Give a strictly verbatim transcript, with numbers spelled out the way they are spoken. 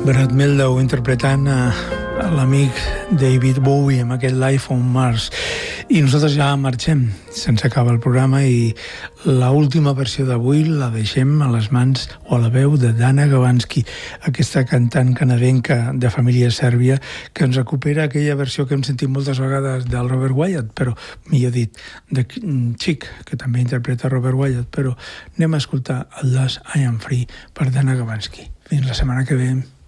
Brad Mehldau interpretant a, a l'amic David Bowie amb aquest Life on Mars. I nosaltres ja marxem, se'ns acaba el programa i l'última versió d'avui la deixem a les mans o a la veu de Dana Gawansky, aquesta cantant canadenca de família sèrbia que ens recupera aquella versió que hem sentit moltes vegades del Robert Wyatt, però millor dit, de Chic, que també interpreta Robert Wyatt, però anem a escoltar el Last I Am Free per Dana Gawansky. Fins la setmana que ve.